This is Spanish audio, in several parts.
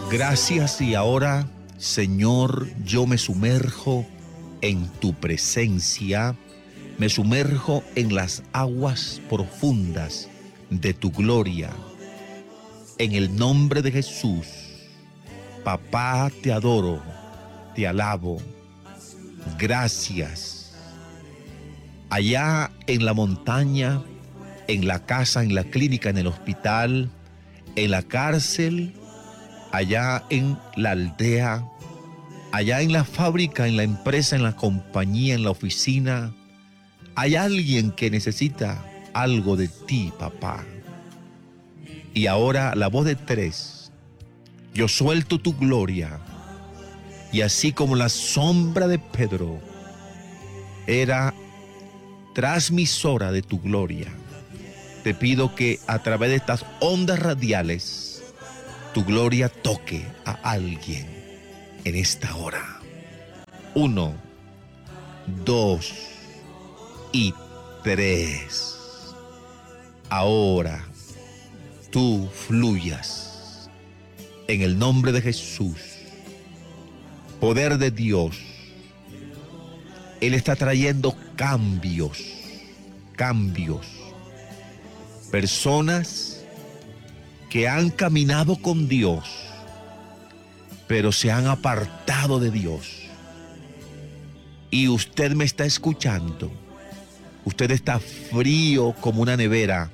Gracias y ahora, Señor, yo me sumerjo en tu presencia, me sumerjo en las aguas profundas de tu gloria. En el nombre de Jesús, Papá, te adoro, te alabo. Gracias. Allá en la montaña, en la casa, en la clínica, en el hospital, en la cárcel, allá en la aldea, allá en la fábrica, en la empresa, en la compañía, en la oficina, hay alguien que necesita algo de ti, papá. Y ahora la voz de tres, yo suelto tu gloria, y así como la sombra de Pedro era transmisora de tu gloria, te pido que a través de estas ondas radiales, tu gloria toque a alguien en esta hora. 1, 2 y 3. Ahora tú fluyas en el nombre de Jesús. Poder de Dios. Él está trayendo cambios. Personas que han caminado con Dios, pero se han apartado de Dios. Y usted me está escuchando. Usted está frío como una nevera.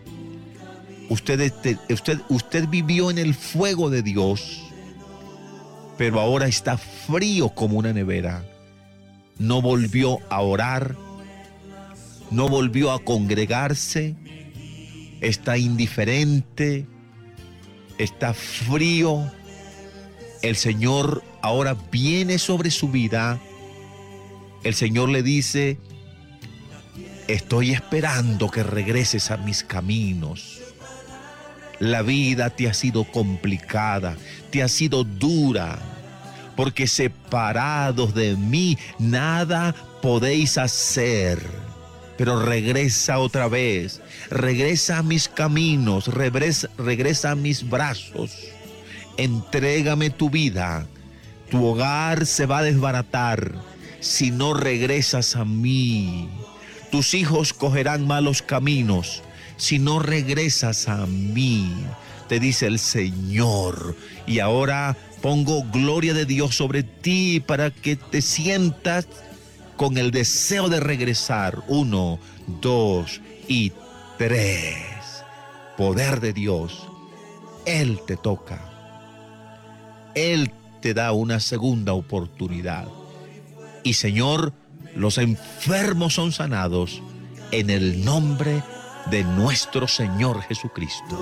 Usted vivió en el fuego de Dios, pero ahora está frío como una nevera. No volvió a orar, no volvió a congregarse, está indiferente, está frío. El Señor ahora viene sobre su vida. El Señor le dice: estoy esperando que regreses a mis caminos. La vida te ha sido complicada, te ha sido dura, porque separados de mí nada podéis hacer. Pero regresa otra vez, regresa a mis caminos, regresa a mis brazos. Entrégame tu vida. Tu hogar se va a desbaratar si no regresas a mí. Tus hijos cogerán malos caminos si no regresas a mí, te dice el Señor. Y ahora pongo gloria de Dios sobre ti para que te sientas con el deseo de regresar. 1, 2 y 3. Poder de Dios. Él te toca. Él te da una segunda oportunidad. Y Señor, los enfermos son sanados en el nombre de nuestro Señor Jesucristo.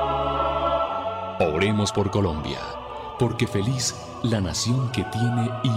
Oremos por Colombia, porque feliz la nación que tiene